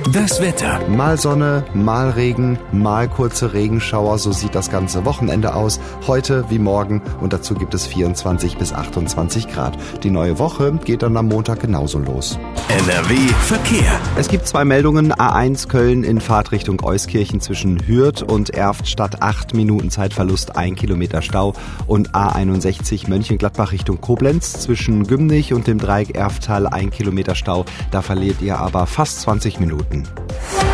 Das Wetter. Mal Sonne, mal Regen, mal kurze Regenschauer, so sieht das ganze Wochenende aus. Heute wie morgen und dazu gibt es 24 bis 28 Grad. Die neue Woche geht dann am Montag genauso los. NRW Verkehr. Es gibt 2 Meldungen. A1 Köln in Fahrtrichtung Euskirchen zwischen Hürth und Erftstadt 8 Minuten Zeitverlust, 1 Kilometer Stau. Und A61 Mönchengladbach Richtung Koblenz zwischen Gümnich und dem Dreieck Erftal 1 Kilometer Stau. Da verliert ihr aber fast 20 Minuten.